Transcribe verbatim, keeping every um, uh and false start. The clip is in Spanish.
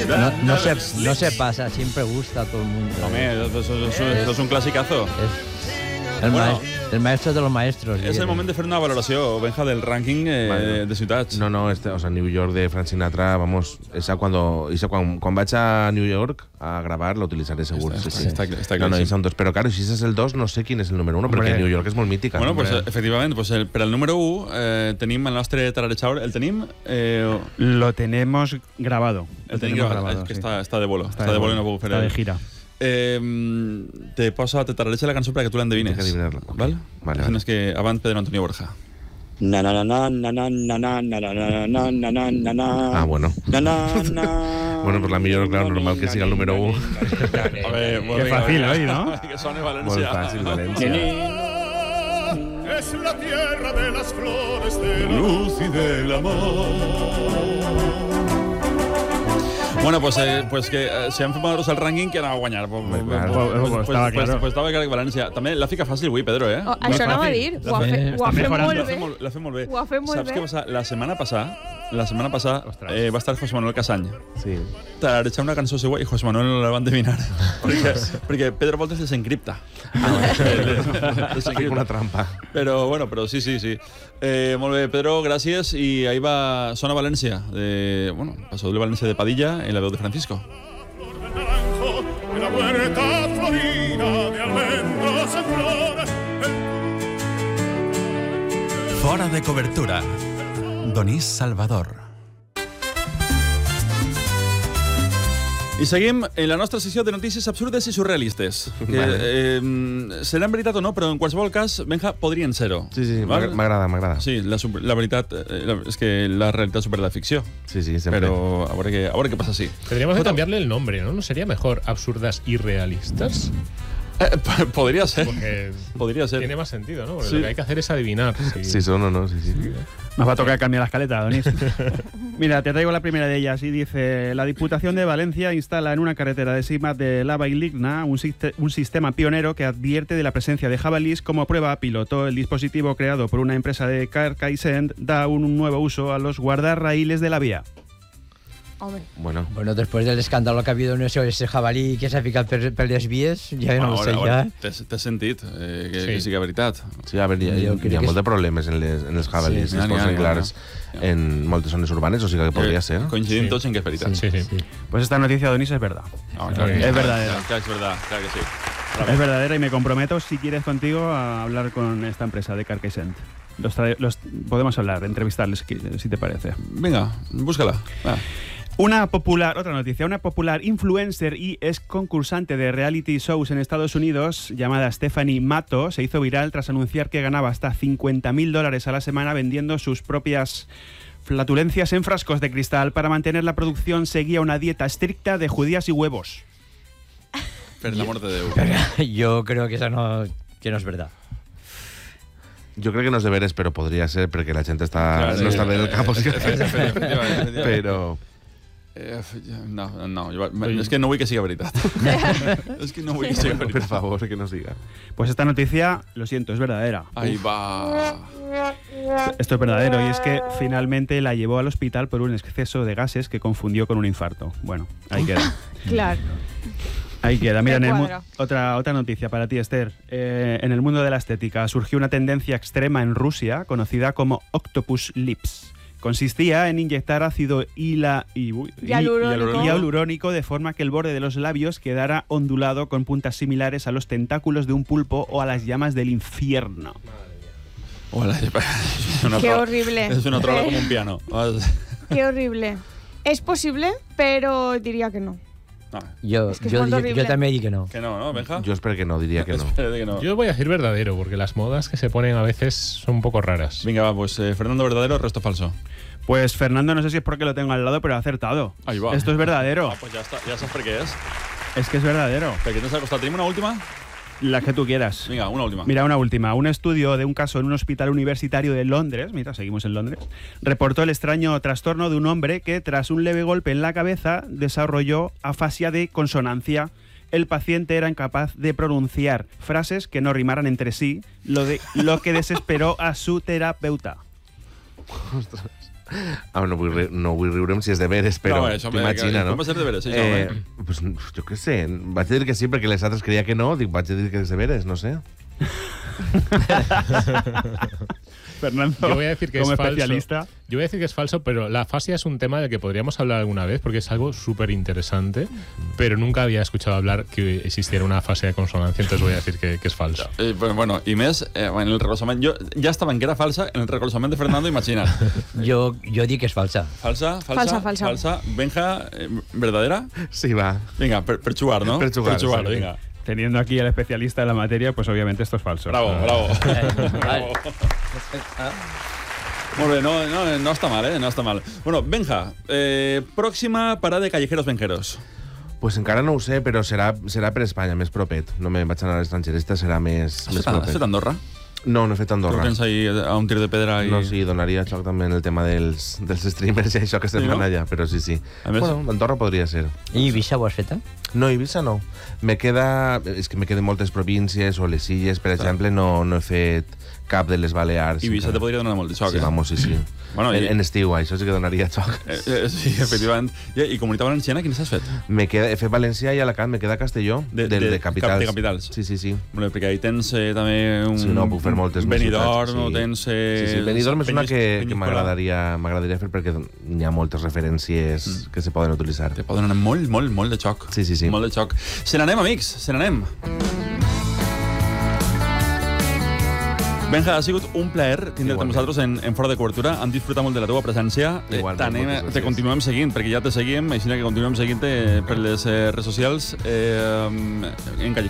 No, no, se, no se pasa, siempre gusta a todo el mundo. Hombre, eso, eso- eso- eso es un clasicazo. Es el, Bueno. maes- el maestro de los maestros. És el moment de fer una valoració, Benja, del rànquing eh, Vale. de ciutats. No, no, este, o sea, New York de Frank Sinatra, vamos, esa cuando, esa cuando, cuando vaya a New York a grabar lo utilizaré seguro. Está- sí, sí. está- está no, no, clarísimo. y son dos. Pero claro, si ese es el dos, no sé quién es el número uno, porque Hombre. New York es muy mítica. Bueno, pues Hombre. eh, efectivament, pues el, per al número u eh, tenim el nostre tararechaur. El tenim? Eh, Lo tenemos grabado. el Lo tenim tenemos gravat, grabado, que sí. està, està de bolo. Està, de bolo i no puc fer Está de el- gira. Eh, te posa, te tarareja la cançó perquè tu l'endevines. Tinc que adivinar-la. Val? Vale, Tienes que abans Pedro Antonio Borja. Na na na na na na na na na na na na na na na na. Ah, bueno. Na na na. Bueno, pues la millor, claro, normal que siga el número uno. A ver, molt Qué bé, fácil vinga. hoy, ¿no? Que sone Muy València. fácil, Valencia. Es la tierra de las flores, de la luz y del amor. Bueno, pues, eh, pues que eh, si han fet madurs al rànquing, que anava a guanyar. Pues, Hombre, pues, claro. pues, Pues- pues estava pues, claro. pues estava clar que València. També l'ha ficat fàcil avui, Pedro, eh? Oh, això no va a dir. Ho ha fet, ho ha Està fet mejorando. molt L'ha fet bé. molt, l'ha fet molt bé. Ho ha fet molt Saps bé. què va passar? La setmana passada, la setmana passada eh, va estar José Manuel Casany. Sí. Tararejar una cançó seva i José Manuel no la van endevinar. perquè, perquè Pedro Voltes desencripta. Fico una trampa. Però, bueno, però sí, sí, sí. Eh, molt bé, Pedro, gràcies. I ahí va Sona València, de, bueno, pasó de València de Padilla en la veu de Francisco. Naranjo, de la huerta florida, de almendros en flores. Fora de cobertura. Donís Salvador. I seguim en la nostra secció de notícies absurdes i surrealistes. Que, Vale. eh, seran veritat o no, però en qualsevol cas, Benja, podrien ser-ho. Sí, sí, Val? m'agrada, m'agrada. Sí, la, super- la veritat eh, la, és que la realitat supera la ficció. Sí, sí, siempre. Però a veure, què, a veure què passa, sí. Tendríamos que cambiarle el nombre, ¿no? ¿No sería mejor absurdas y realistas? Eh, p- podria ser. Porque Podria ser. tiene más sentido, ¿no? Porque Sí. lo que hay que hacer es adivinar. Si... Sí, son o no, sí, sí. Nos va a tocar cambiar la escaleta, Donis. Mira, te traigo la primera de ellas y dice: la Diputación de Valencia instala en una carretera de Simat de Lava y Ligna un, siste- un sistema pionero que advierte de la presencia de jabalís como prueba piloto. El dispositivo creado por una empresa de Carcaixent da un nuevo uso a los guardarraíles de la vía. Home, Bueno, Bueno, después del escándalo que ha habido en ese, ese jabalí que se ha picado per, per les vies, ja no ho sé, ja. Té, té sentit eh, que, Sí. que sigui veritat. sí, a veure, hi ha, Jo hi crec ha que molts és- de problemes en les, en els jabalís, Sí, sí, es n'hi ha, posen n'hi ha, clars n'hi ha. en moltes zones urbanes, o sigui que podria Eh, ser. Coincidim Sí. tots en que és veritat. Sí, sí. Pues esta noticia, Donis, es verdad. No, Claro que que- sí. Es verdadera. Clar, clar, és verdad, clar que sí. Es verdadera y me comprometo, si quieres contigo, a hablar con esta empresa de Carcaixent. Los, tra- los podemos hablar, entrevistarles, qui- si te parece. Vinga, búscala. Va. Una popular, otra noticia, una popular influencer y ex concursante de reality shows en Estados Unidos llamada Stephanie Matto se hizo viral tras anunciar que ganaba hasta cincuenta mil dólares a la semana vendiendo sus propias flatulencias en frascos de cristal. Para mantener la producción seguía una dieta estricta de judías y huevos. Per l'amor de Déu. Yo creo que eso no, que no es verdad. Jo crec que no és de veres, però podria ser perquè la gent està, Clar, no sí, està bé del eh, cap. o sigui. efectivament, efectivament. Però... Eh, no, no, jo, és que no vull que sigui veritat. És que no vull que sigui Per veritat. favor, que no siga. Pues esta noticia, lo siento, es verdadera. Ahí va. Esto es verdadero y es que finalmente la llevó al hospital por un exceso de gases que confundió con un infarto. Bueno, ahí queda. clar. Ahí queda. Mira, en el mu- cuadra. otra, otra noticia para ti, Esther. Eh, en el mundo de la estética surgió una tendencia extrema en Rusia conocida como Octopus Lips. Consistía en inyectar ácido hila- y, uy, y- Hialurónico. hialurónico de forma que el borde de los labios quedara ondulado con puntas similares a los tentáculos de un pulpo o a las llamas del infierno. Hola, es una Qué trola- horrible. Es una trola como un piano. Qué horrible. Es posible, pero diría que no. No, Yo, Es que es yo, molt yo, horrible. yo también digo que no. que no, ¿no, Benja? Jo espero que no, diria que no. Espérate que no. Yo voy a decir verdadero, porque las modas que se ponen a veces son un poco raras. Venga, va, pues eh, Fernando verdadero, resto falso. Pues Fernando, no sé si es porque lo tengo al lado, pero ha acertado. Ahí va. Esto es verdadero. Ah, pues ya está, ya sabes por qué es. Es que es verdadero. ¿Pero qué te ha costado? ¿Tenemos una última? La que tú quieras. Venga, una última. Mira, una última. Un estudio de un caso en un hospital universitario de Londres, mira, seguimos en Londres, reportó el extraño trastorno de un hombre que, tras un leve golpe en la cabeza, desarrolló afasia de consonancia. El paciente era incapaz de pronunciar frases que no rimaran entre sí, lo, de, lo que desesperó a su terapeuta. Ah, no, vull, no vull riure'm si és de veres, però no, això, t'imagina, no? Com va ser de veres, això? Eh, Eh? pues, jo què sé, vaig dir que sí perquè les altres creia que no, dic, vaig dir que és de veres, no sé. Fernando, Yo voy a decir que como es especialista. falso. Yo voy a decir que es falso, pero la afasia es un tema del que podríamos hablar alguna vez porque es algo súper interesante, pero nunca había escuchado hablar que existiera una afasia de consonancia, entonces voy a decir que, que es falso. Eh, bueno, bueno, i més, eh, en el recolzament, jo ja estava en que era falsa, en el recolzament de Fernando, imagina't. Jo, jo dic que és falsa. Falsa, falsa, Falsa, falsa. falsa. Benja, eh, verdadera? Sí, va. Vinga, per, per jugar, no? Per jugar, per jugar, sí. vinga. Teniendo aquí al especialista en la materia, pues obviamente esto es falso. Bravo, Ah. bravo. Vale. Molt bé, no, no, no està mal, eh? No està mal. Bueno, Benja, eh, pròxima parada de Callejeros Benjeros. Pues encara no ho sé, però serà, serà per Espanya, més propet. No me vaig anar a l'estranger, esta serà més, Has més fet, has propet. fet Andorra? No, no he fet Tu Andorra. tens ahí a un tir de pedra i... No, sí, donaria xoc també en el tema dels, dels streamers i això que estem Sí, no? fent allà, però sí, sí. A més- Bueno, Andorra podria ser. I Eivissa ho has fet, eh? No, Eivissa no. Me queda... És que me queden moltes províncies o les illes, per exemple, no, no he fet cap de les Balears. Eivissa encara. te podria donar molt de xoc, Sí, eh? vamos, sí, sí. Bueno, en, i- en estiu, això sí que donaria xoc. Eh, eh, sí, efectivament. I, I Comunitat Valenciana, quines has fet? Me queda, he fet València i Alacant, me queda Castelló, De- de, de, de- de capitals. de capitals. Sí, sí, sí. Bueno, perquè ahí tens eh, també un... Sí, no, puc fer moltes més Benidorm, ciutats, no sí. tens... Eh, Sí, sí, Benidorm és una Penyis- que, que Penyíscola. m'agradaria m'agradaria fer perquè hi ha moltes referències mm. que se poden utilitzar. Te poden anar molt, molt, molt de xoc. Sí, sí, sí. Molt de xoc. Se n'anem, amics, se n'anem. Benja, ha sigut un plaer tindre't amb Igualment. nosaltres en, en Fora de Cobertura. Hem disfrutat molt de la teva presència. Eh, Igualment, t'anem- moltes gràcies. te continuem seguint, perquè ja te seguim, així que continuem seguint-te per les eh, redes socials eh, en Callejeros